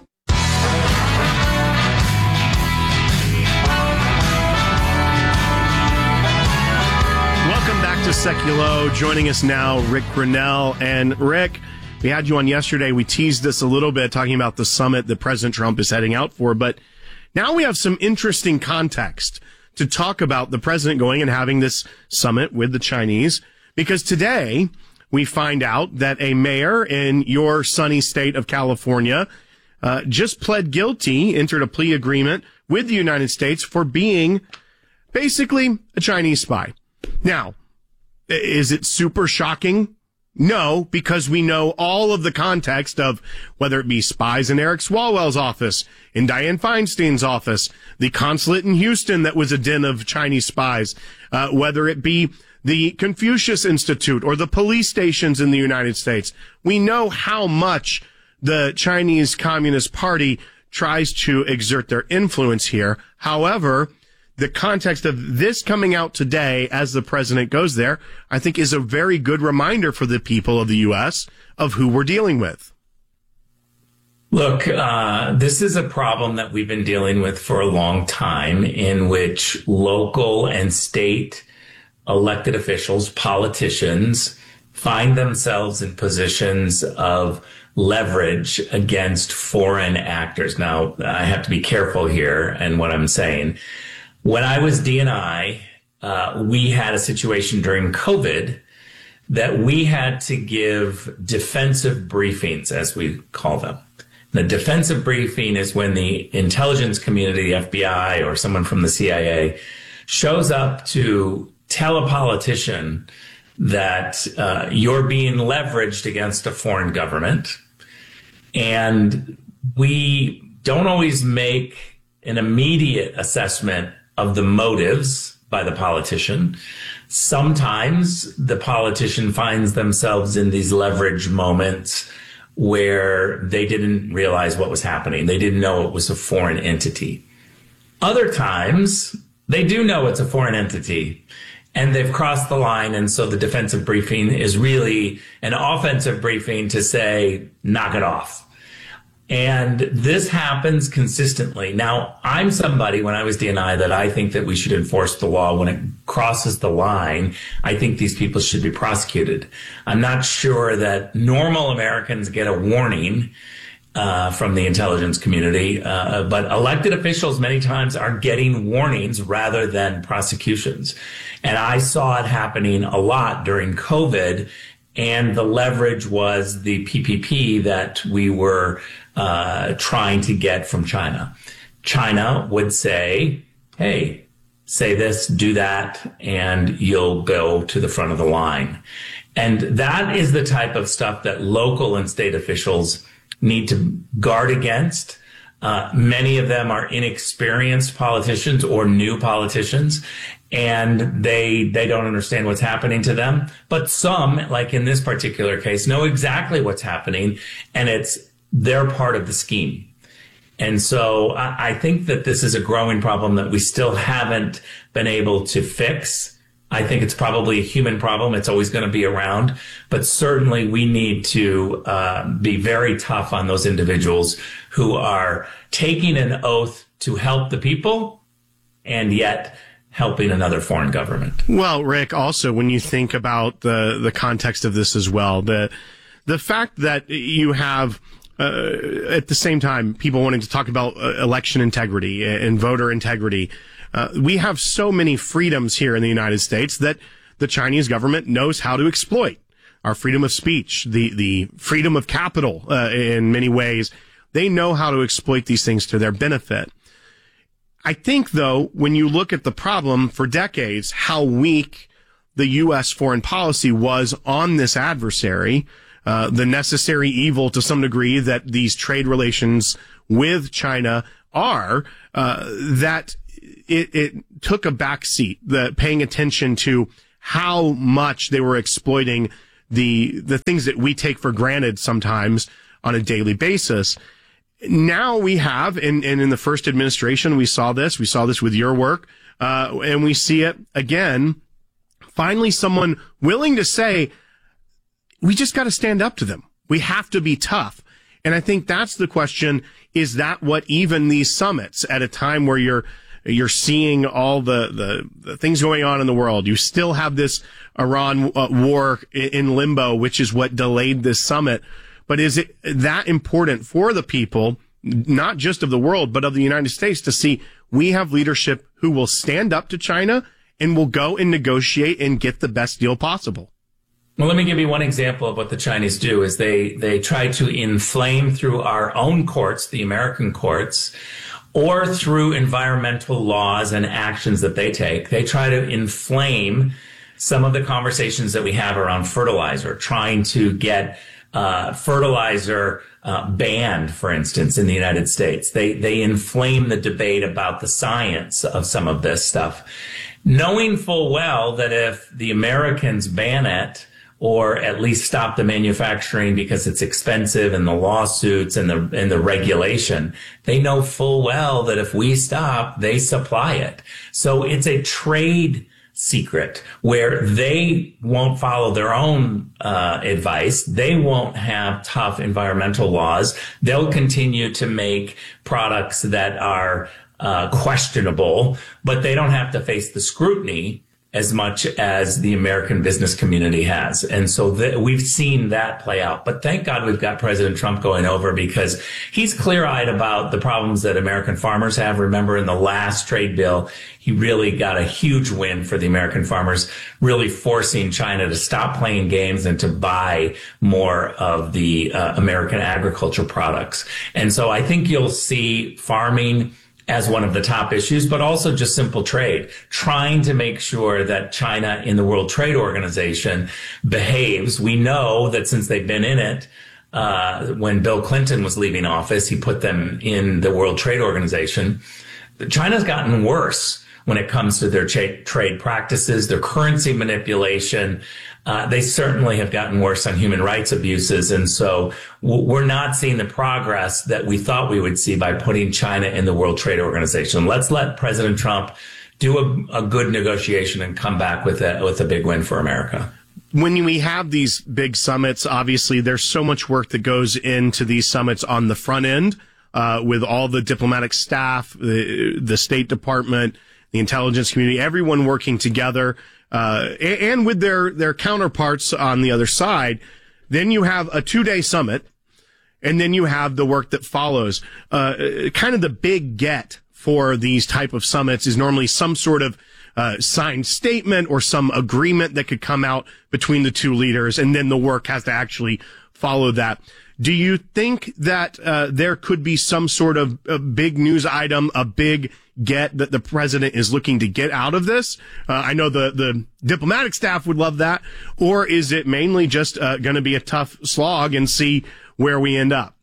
Welcome back to Seculo. Joining us now, Rick Grenell. And Rick, we had you on yesterday. We teased this a little bit, talking about the summit that President Trump is heading out for. But now we have some interesting context to talk about the president going and having this summit with the Chinese, because today we find out that a mayor in your sunny state of California uh, just pled guilty, entered a plea agreement with the United States for being basically a Chinese spy. Now, is it super shocking? No, because we know all of the context of whether it be spies in Eric Swalwell's office, in Dianne Feinstein's office, the consulate in Houston that was a den of Chinese spies, uh, whether it be the Confucius Institute or the police stations in the United States. We know how much the Chinese Communist Party tries to exert their influence here. However, the context of this coming out today as the president goes there, I think is a very good reminder for the people of the U S of who we're dealing with. Look, uh, this is a problem that we've been dealing with for a long time, in which local and state elected officials, politicians, find themselves in positions of leverage against foreign actors. Now, I have to be careful here and what I'm saying. When I was D and I, uh, we had a situation during COVID that we had to give defensive briefings, as we call them. The defensive briefing is when the intelligence community, the F B I or someone from the C I A, shows up to tell a politician that uh, you're being leveraged against a foreign government. And we don't always make an immediate assessment of the motives by the politician. Sometimes the politician finds themselves in these leverage moments where they didn't realize what was happening. They didn't know it was a foreign entity. Other times, they do know it's a foreign entity and they've crossed the line. And so the defensive briefing is really an offensive briefing to say, knock it off. And this happens consistently. Now, I'm somebody, when I was D and I, that I think that we should enforce the law. When it crosses the line, I think these people should be prosecuted. I'm not sure that normal Americans get a warning uh, from the intelligence community, uh, but elected officials many times are getting warnings rather than prosecutions. And I saw it happening a lot during COVID, and the leverage was the P P P that we were uh, trying to get from China. China would say, hey, say this, do that, and you'll go to the front of the line. And that is the type of stuff that local and state officials need to guard against. Uh, many of them are inexperienced politicians or new politicians, and they they don't understand what's happening to them. But some, like in this particular case, know exactly what's happening, and it's they're part of the scheme. And so I, I think that this is a growing problem that we still haven't been able to fix. I think it's probably a human problem. It's always going to be around. But certainly we need to uh, be very tough on those individuals who are taking an oath to help the people and yet helping another foreign government. Well, Rick, also, when you think about the, the context of this as well, the the fact that you have, uh, at the same time, people wanting to talk about uh, election integrity and voter integrity, uh, we have so many freedoms here in the United States that the Chinese government knows how to exploit. Our freedom of speech, the, the freedom of capital, uh, in many ways. They know how to exploit these things to their benefit. I think, though, when you look at the problem for decades, how weak the U S foreign policy was on this adversary, uh, the necessary evil to some degree that these trade relations with China are, uh, that it, it took a backseat, the paying attention to how much they were exploiting the, the things that we take for granted sometimes on a daily basis. Now we have, and, and in the first administration, we saw this, we saw this with your work, uh, and we see it again, finally someone willing to say, we just got to stand up to them. We have to be tough. And I think that's the question, is that what even these summits at a time where you're, you're seeing all the, the, the things going on in the world, you still have this Iran uh, war in limbo, which is what delayed this summit. But is it that important for the people, not just of the world, but of the United States, to see we have leadership who will stand up to China and will go and negotiate and get the best deal possible? Well, let me give you one example of what the Chinese do is they, they try to inflame through our own courts, the American courts, or through environmental laws and actions that they take. They try to inflame some of the conversations that we have around fertilizer, trying to get Uh, fertilizer uh, banned, for instance, in the United States. They they inflame the debate about the science of some of this stuff, knowing full well that if the Americans ban it or at least stop the manufacturing because it's expensive and the lawsuits and the and the regulation, they know full well that if we stop, they supply it. So it's a trade secret where they won't follow their own uh, advice. They won't have tough environmental laws. They'll continue to make products that are uh, questionable, but they don't have to face the scrutiny as much as the American business community has. And so th- we've seen that play out. But thank God we've got President Trump going over, because he's clear-eyed about the problems that American farmers have. Remember, in the last trade bill, he really got a huge win for the American farmers, really forcing China to stop playing games and to buy more of the uh, American agriculture products. And so I think you'll see farming as one of the top issues, but also just simple trade, trying to make sure that China in the World Trade Organization behaves. We know that since they've been in it, uh, when Bill Clinton was leaving office, he put them in the World Trade Organization. China's gotten worse when it comes to their tra- trade practices, their currency manipulation. Uh, they certainly have gotten worse on human rights abuses. And so w- we're not seeing the progress that we thought we would see by putting China in the World Trade Organization. Let's let President Trump do a, a good negotiation and come back with a, with a big win for America. When we have these big summits, obviously there's so much work that goes into these summits on the front end, uh, with all the diplomatic staff, the, the State Department, the intelligence community, everyone working together, uh, and, and with their, their counterparts on the other side. Then you have a two-day summit, and then you have the work that follows. Uh, kind of the big get for these type of summits is normally some sort of uh, signed statement or some agreement that could come out between the two leaders, and then the work has to actually follow that. Do you think that uh, there could be some sort of a big news item, a big get that the president is looking to get out of this? Uh, I know the, the diplomatic staff would love that. Or is it mainly just uh, going to be a tough slog and see where we end up?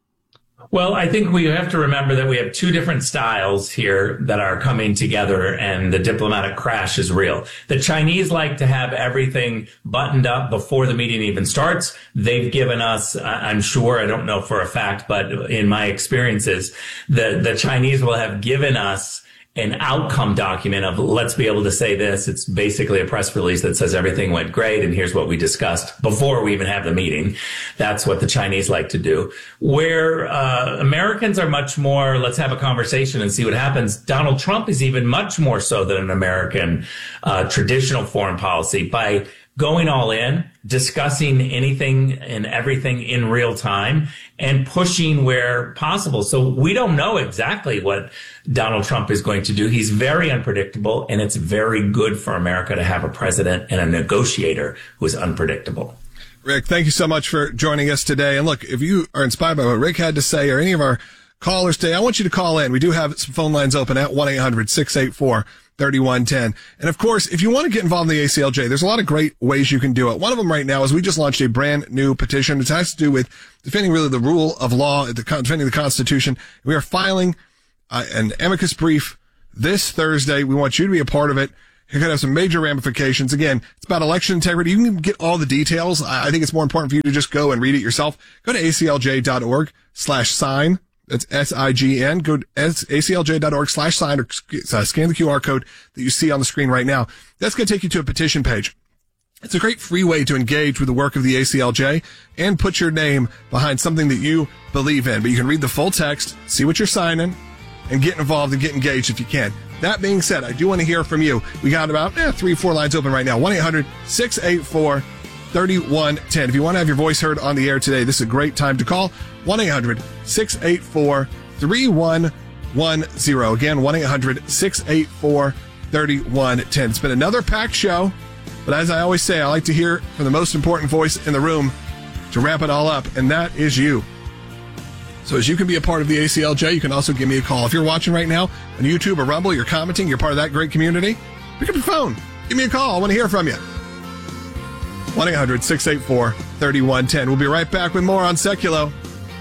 Well, I think we have to remember that we have two different styles here that are coming together, and the diplomatic crash is real. The Chinese like to have everything buttoned up before the meeting even starts. They've given us, I'm sure, I don't know for a fact, but in my experiences, the, the Chinese will have given us an outcome document of, let's be able to say this. It's basically a press release that says everything went great and here's what we discussed before we even have the meeting. That's what the Chinese like to do. Where uh, Americans are much more, let's have a conversation and see what happens. Donald Trump is even much more so than an American uh, traditional foreign policy by going all in, discussing anything and everything in real time and pushing where possible. So we don't know exactly what Donald Trump is going to do. He's very unpredictable, and it's very good for America to have a president and a negotiator who is unpredictable. Rick, thank you so much for joining us today. And look, if you are inspired by what Rick had to say or any of our callers today, I want you to call in. We do have some phone lines open at one eight hundred six eight four thirty-one one zero. And of course, if you want to get involved in the A C L J, there's a lot of great ways you can do it. One of them right now is we just launched a brand new petition. It has to do with defending really the rule of law, the, defending the Constitution. We are filing uh, an amicus brief this Thursday. We want you to be a part of it. You're going to have some major ramifications. Again, it's about election integrity. You can get all the details. I think it's more important for you to just go and read it yourself. Go to A C L J dot org slash sign. That's S I G N. Go to A C L J dot org slash sign or uh, scan the Q R code that you see on the screen right now. That's going to take you to a petition page. It's a great free way to engage with the work of the A C L J and put your name behind something that you believe in. But you can read the full text, see what you're signing, and get involved and get engaged if you can. That being said, I do want to hear from you. We got about eh, three, four lines open right now. one eight hundred six eight four thirty-one ten. If you want to have your voice heard on the air today, this is a great time to call. one eight hundred six eight four three one one zero. Again, one eight hundred six eight four thirty-one ten. It's been another packed show, but as I always say, I like to hear from the most important voice in the room to wrap it all up, and that is you. So as you can be a part of the A C L J, you can also give me a call. If you're watching right now on YouTube or Rumble, you're commenting, you're part of that great community, pick up your phone. Give me a call. I want to hear from you. one eight hundred six eight four thirty-one ten. We'll be right back with more on Seculo.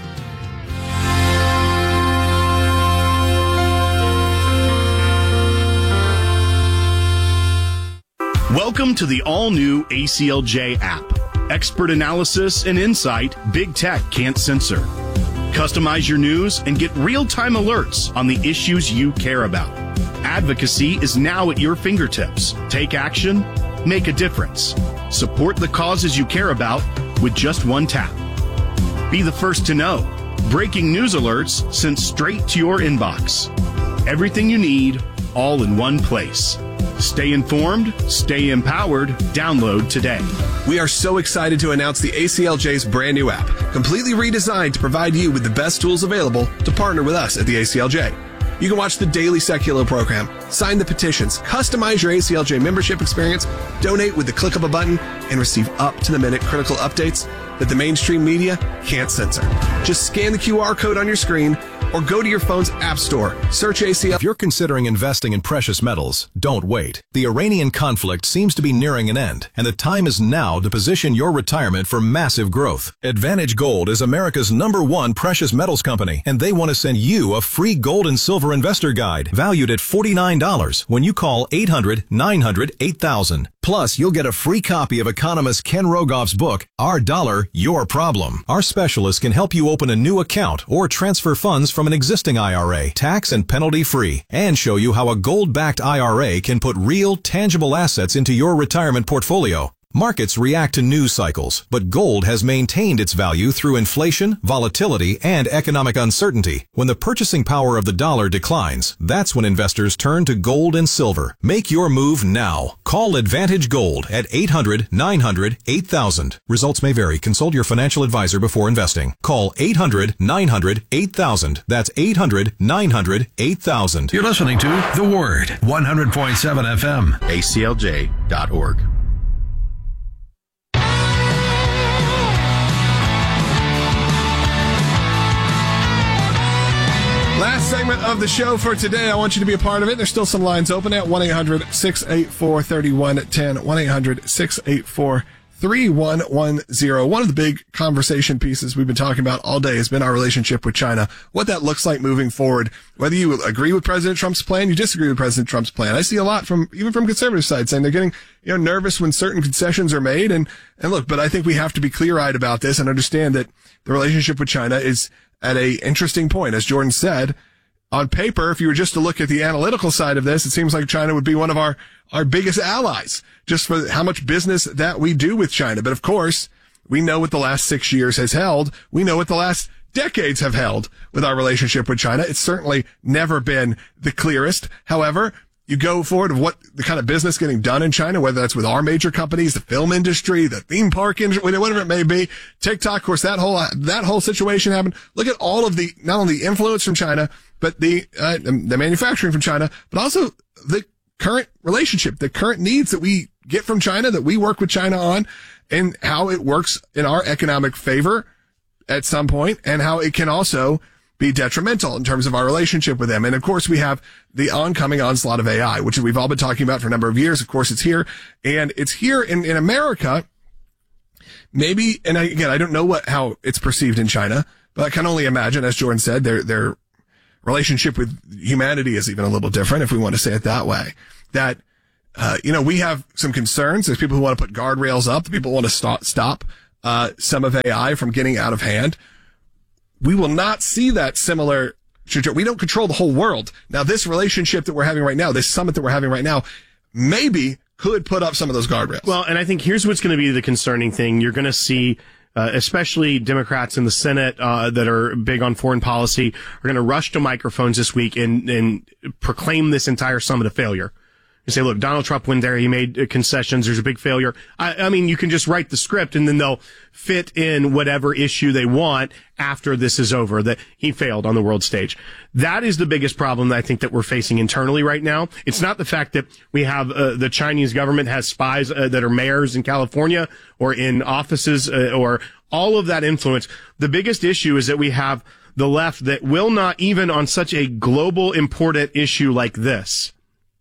Welcome to the all-new A C L J app. Expert analysis and insight big tech can't censor. Customize your news and get real-time alerts on the issues you care about. Advocacy is now at your fingertips. Take action, make a difference. Support the causes you care about with just one tap. Be the first to know. Breaking news alerts sent straight to your inbox. Everything you need, all in one place. Stay informed, stay empowered. Download today. We are so excited to announce the A C L J's brand new app, completely redesigned to provide you with the best tools available to partner with us at the A C L J. You can watch the daily Seculo program, sign the petitions, customize your A C L J membership experience, donate with the click of a button, and receive up-to-the-minute critical updates that the mainstream media can't censor. Just scan the Q R code on your screen or go to your phone's app store. Search A C L. If you're considering investing in precious metals, don't wait. The Iranian conflict seems to be nearing an end, and the time is now to position your retirement for massive growth. Advantage Gold is America's number one precious metals company, and they want to send you a free gold and silver investor guide valued at forty-nine dollars when you call eight hundred nine hundred eight thousand. Plus, you'll get a free copy of economist Ken Rogoff's book, Our Dollar, Your Problem. Our specialists can help you open a new account or transfer funds from an existing I R A, tax and penalty free, and show you how a gold-backed I R A can put real, tangible assets into your retirement portfolio. Markets react to news cycles, but gold has maintained its value through inflation, volatility, and economic uncertainty. When the purchasing power of the dollar declines, that's when investors turn to gold and silver. Make your move now. Call Advantage Gold at eight hundred nine hundred eight thousand. Results may vary. Consult your financial advisor before investing. Call eight hundred nine hundred eight thousand. That's eight hundred nine hundred eight thousand. You're listening to The Word, one hundred point seven F M, A C L J dot org. Last segment of the show for today. I want you to be a part of it. There's still some lines open at one eight hundred six eight four thirty-one ten, one eight hundred six eight four thirty-one ten. One of the big conversation pieces we've been talking about all day has been our relationship with China, what that looks like moving forward. Whether you agree with President Trump's plan, you disagree with President Trump's plan. I see a lot from, even from conservative side, saying they're getting, you know, nervous when certain concessions are made. And, and look, but I think we have to be clear-eyed about this and understand that the relationship with China is at a interesting point. As Jordan said, on paper, if you were just to look at the analytical side of this, it seems like China would be one of our, our biggest allies, just for how much business that we do with China. But of course, we know what the last six years has held. We know what the last decades have held with our relationship with China. It's certainly never been the clearest. However, you go forward of what the kind of business getting done in China, whether that's with our major companies, the film industry, the theme park industry, whatever it may be. TikTok, of course, that whole, that whole situation happened. Look at all of the, not only the influence from China, but the, uh, the manufacturing from China, but also the current relationship, the current needs that we get from China, that we work with China on, and how it works in our economic favor at some point, and how it can also be detrimental in terms of our relationship with them. And of course, we have the oncoming onslaught of A I, which we've all been talking about for a number of years. Of course, it's here, and it's here in, in America. Maybe, and I, again, I don't know what, how it's perceived in China, but I can only imagine, as Jordan said, their, their relationship with humanity is even a little different, if we want to say it that way. That, uh, you know, we have some concerns. There's people who want to put guardrails up. People want to stop, stop, uh, some of A I from getting out of hand. We will not see that similar trajectory. We don't control the whole world. Now, this relationship that we're having right now, this summit that we're having right now, maybe could put up some of those guardrails. Well, and I think here's what's going to be the concerning thing. You're going to see, uh, especially Democrats in the Senate, uh, that are big on foreign policy are going to rush to microphones this week and, and proclaim this entire summit a failure. You say, look, Donald Trump went there. He made concessions. There's a big failure. I, I mean, you can just write the script and then they'll fit in whatever issue they want after this is over, that he failed on the world stage. That is the biggest problem that I think that we're facing internally right now. It's not the fact that we have uh, the Chinese government has spies uh, that are mayors in California or in offices uh, or all of that influence. The biggest issue is that we have the left that will not, even on such a global important issue like this,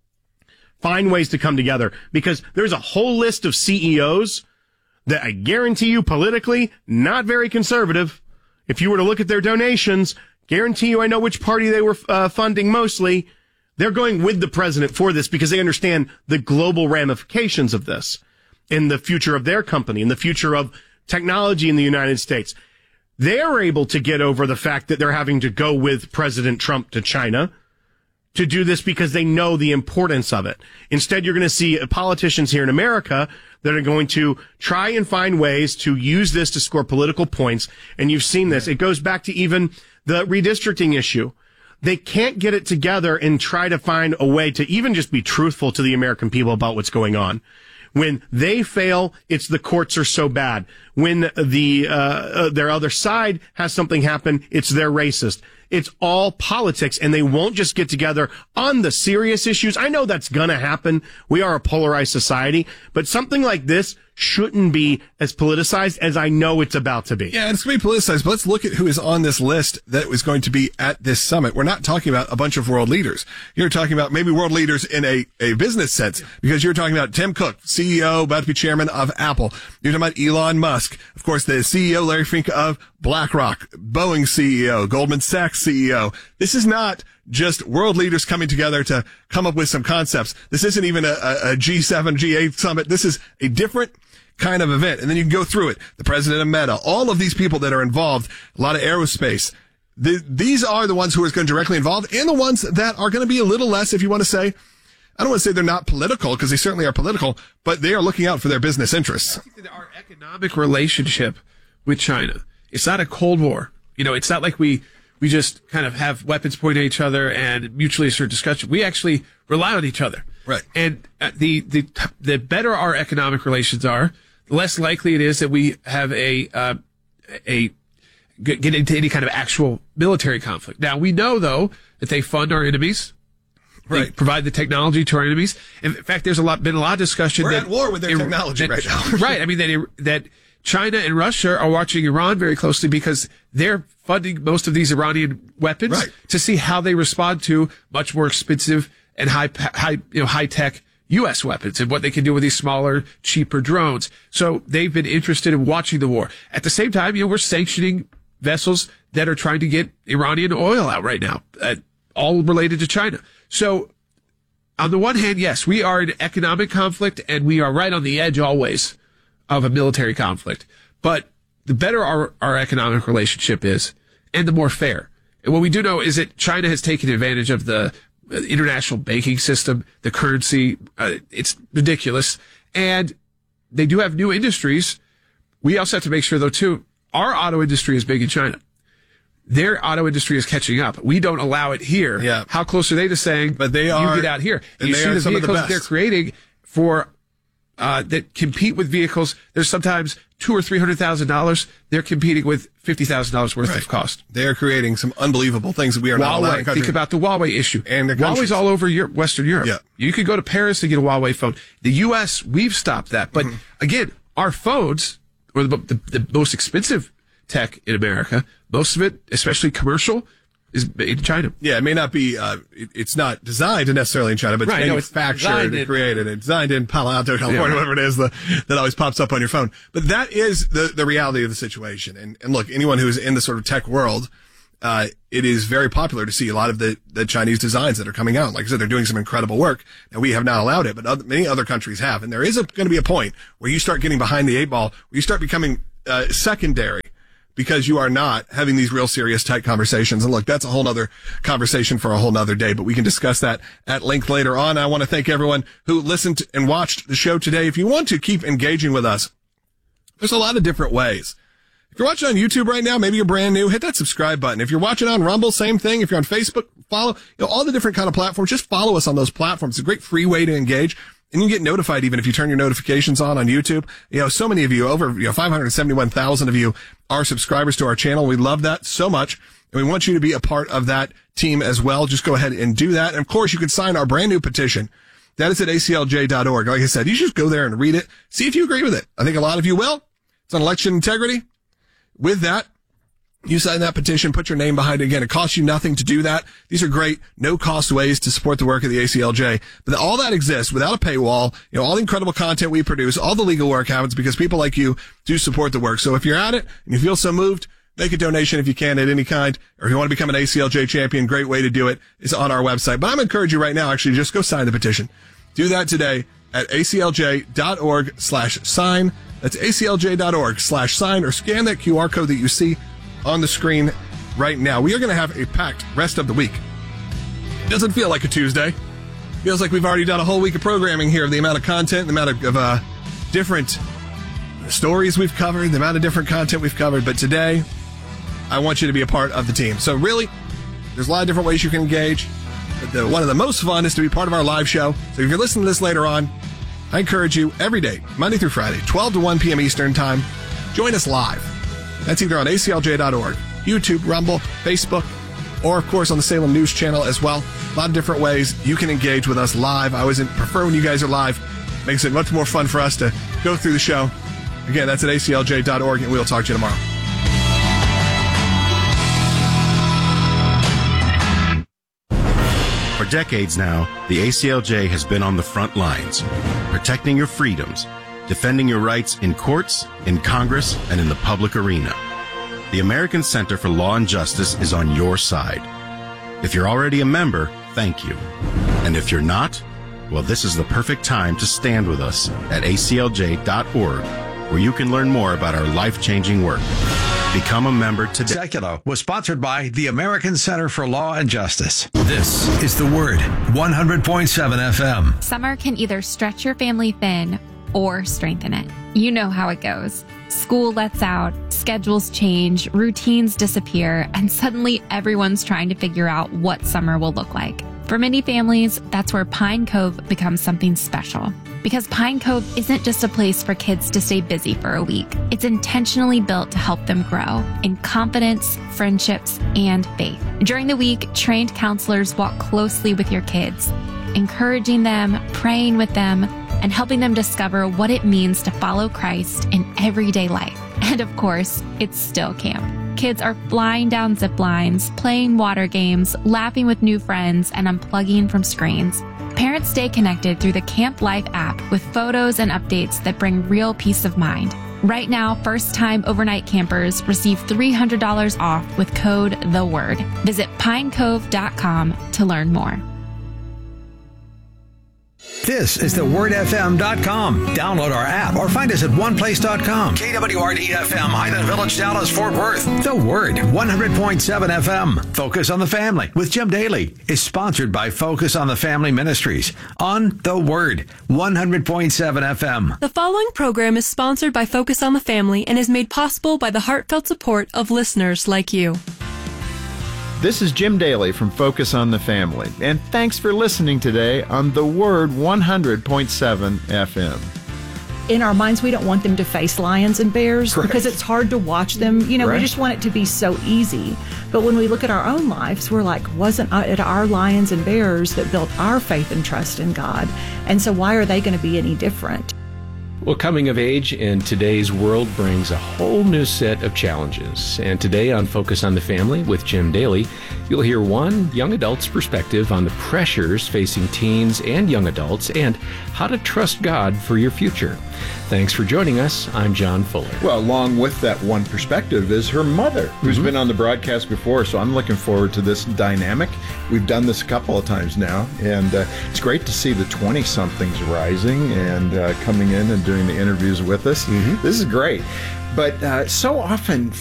find ways to come together, because there's a whole list of C E Os that I guarantee you politically not very conservative. If you were to look at their donations, guarantee you I know which party they were uh, funding mostly. They're going with the president for this because they understand the global ramifications of this in the future of their company, in the future of technology in the United States. They're able to get over the fact that they're having to go with President Trump to China to do this because they know the importance of it. Instead, you're going to see politicians here in America that are going to try and find ways to use this to score political points. And you've seen this. It goes back to even the redistricting issue. They can't get it together and try to find a way to even just be truthful to the American people about what's going on. When they fail, it's the courts are so bad. When the uh, uh their other side has something happen, it's they're racist. It's all politics, and they won't just get together on the serious issues. I know that's gonna happen. We are a polarized society, but something like this shouldn't be as politicized as I know it's about to be. Yeah, it's going to be politicized, but let's look at who is on this list that was going to be at this summit. We're not talking about a bunch of world leaders. You're talking about maybe world leaders in a, a business sense, because you're talking about Tim Cook, C E O, about to be chairman of Apple. You're talking about Elon Musk, of course, the C E O, Larry Fink of BlackRock, Boeing C E O, Goldman Sachs C E O. This is not just world leaders coming together to come up with some concepts. This isn't even a, a, a G seven, G eight summit. This is a different kind of event. And then you can go through it. The president of Meta, all of these people that are involved, a lot of aerospace. The, these are the ones who are going to directly involved, and the ones that are going to be a little less, if you want to say, I don't want to say they're not political, because they certainly are political, but they are looking out for their business interests. Our economic relationship with China, it's not a Cold War. You know, it's not like we, we just kind of have weapons pointed at each other and mutually assured discussion. We actually rely on each other. Right. And the, the, the better our economic relations are, the less likely it is that we have a, uh, a, get into any kind of actual military conflict. Now, we know, though, that they fund our enemies. Right. They provide the technology to our enemies. In fact, there's a lot, been a lot of discussion. We're that, at war with their technology that, right now. Right. I mean, that, that China and Russia are watching Iran very closely because they're funding most of these Iranian weapons right. to see how they respond to much more expensive and high, high, you know, high tech U S weapons and what they can do with these smaller, cheaper drones. So they've been interested in watching the war. At the same time, you know, we're sanctioning vessels that are trying to get Iranian oil out right now, uh, all related to China. So on the one hand, yes, we are in economic conflict and we are right on the edge always of a military conflict. But the better our, our economic relationship is and the more fair. And what we do know is that China has taken advantage of the international banking system, the currency. Uh, it's ridiculous. And they do have new industries. We also have to make sure, though, too, our auto industry is big in China. their auto industry is catching up. We don't allow it here. Yeah. How close are they to saying, but they are, you get out here? And you they see are the some of the vehicles that best. they're creating for, uh, that compete with vehicles. There's sometimes two or three hundred thousand dollars. They're competing with fifty thousand dollars worth Right. of cost. They are creating some unbelievable things that we are not allowed in Huawei. the country. Think about the Huawei issue. And the Huawei's countries. all over Europe, Western Europe. Yeah. You could go to Paris to get a Huawei phone. The U S, we've stopped that. But Mm-hmm. again, our phones, or the, the, the most expensive tech in America, most of it, especially commercial, is made in China. Yeah, it may not be, uh, it, it's not designed necessarily in China, but it's Right, no, it's manufactured designed and in- created and designed in Palo Alto, California, Yeah, right. whatever it is the, that always pops up on your phone. But that is the, the reality of the situation. And, and look, anyone who's in the sort of tech world, uh, it is very popular to see a lot of the, the Chinese designs that are coming out. Like I said, they're doing some incredible work, and we have not allowed it, but other, many other countries have. And there is going to be a point where you start getting behind the eight ball, where you start becoming uh, secondary, because you are not having these real serious tech conversations. And look, that's a whole nother conversation for a whole nother day, but we can discuss that at length later on. I want to thank everyone who listened and watched the show today. If you want to keep engaging with us, there's a lot of different ways. If you're watching on YouTube right now, maybe you're brand new, hit that subscribe button. If you're watching on Rumble, same thing. If you're on Facebook, follow, you know, all the different kind of platforms, just follow us on those platforms. It's a great free way to engage. And you get notified even if you turn your notifications on on YouTube. You know, so many of you, over, you know, five hundred seventy-one thousand of you are subscribers to our channel. We love that so much. And we want you to be a part of that team as well. Just go ahead and do that. And of course, you can sign our brand new petition. That is at A C L J dot org. Like I said, you should just go there and read it. See if you agree with it. I think a lot of you will. It's on election integrity. With that, you sign that petition, put your name behind it. Again, it costs you nothing to do that. These are great, no-cost ways to support the work of the A C L J. But all that exists without a paywall. You know, all the incredible content we produce, all the legal work happens because people like you do support the work. So if you're at it and you feel so moved, make a donation if you can at any kind. Or if you want to become an A C L J champion, great way to do it is on our website. But I'm encouraging you right now, actually, just go sign the petition. Do that today at A C L J dot org slash sign. That's A C L J dot org slash sign, or scan that Q R code that you see on the screen right now. We are going to have a packed rest of the week. Doesn't feel like a Tuesday. Feels like we've already done a whole week of programming here, the amount of content, the amount of, of uh, different stories we've covered, the amount of different content we've covered. But today, I want you to be a part of the team. So really, there's a lot of different ways you can engage. But the, one of the most fun is to be part of our live show. So if you're listening to this later on, I encourage you every day, Monday through Friday, twelve to one p.m. Eastern Time, join us live. That's either on A C L J dot org, YouTube, Rumble, Facebook, or of course on the Salem News Channel as well. A lot of different ways you can engage with us live. I always prefer when you guys are live. Makes it much more fun for us to go through the show. Again, that's at A C L J dot org, and we'll talk to you tomorrow. For decades now, the A C L J has been on the front lines, protecting your freedoms, defending your rights in courts, in Congress, and in the public arena. The American Center for Law and Justice is on your side. If you're already a member, thank you. And if you're not, well, this is the perfect time to stand with us at A C L J dot org, where you can learn more about our life-changing work. Become a member today. Secular was sponsored by the American Center for Law and Justice. This is The Word, one hundred point seven F M. Summer can either stretch your family thin or strengthen it. You know how it goes. School lets out, schedules change, routines disappear, and suddenly everyone's trying to figure out what summer will look like. For many families, that's where Pine Cove becomes something special. Because Pine Cove isn't just a place for kids to stay busy for a week. It's intentionally built to help them grow in confidence, friendships, and faith. During the week, trained counselors walk closely with your kids, encouraging them, praying with them, and helping them discover what it means to follow Christ in everyday life. And of course, it's still camp. Kids are flying down zip lines, playing water games, laughing with new friends, and unplugging from screens. Parents stay connected through the Camp Life app with photos and updates that bring real peace of mind. Right now, first-time overnight campers receive three hundred dollars off with code THEWORD. Visit pine cove dot com to learn more. This is the word f m dot com. Download our app or find us at one place dot com. K W R D F M, Highland Village, Dallas, Fort Worth. The Word, one hundred point seven F M. Focus on the Family with Jim Daly is sponsored by Focus on the Family Ministries on The Word, one hundred point seven F M. The following program is sponsored by Focus on the Family and is made possible by the heartfelt support of listeners like you. This is Jim Daly from Focus on the Family, and thanks for listening today on The Word one hundred point seven F M. In our minds, we don't want them to face lions and bears Right. because it's hard to watch them. You know, Right. we just want it to be so easy. But when we look at our own lives, we're like, wasn't it our lions and bears that built our faith and trust in God? And so why are they going to be any different? Well, coming of age in today's world brings a whole new set of challenges. And today on Focus on the Family with Jim Daly, you'll hear one young adult's perspective on the pressures facing teens and young adults and how to trust God for your future. Thanks for joining us. I'm John Fuller. Well, along with that one perspective is her mother, who's Mhm. been on the broadcast before, so I'm looking forward to this dynamic. We've done this a couple of times now, and uh, it's great to see the twenty-somethings rising and uh, coming in and doing the interviews with us. This is great. But uh, so often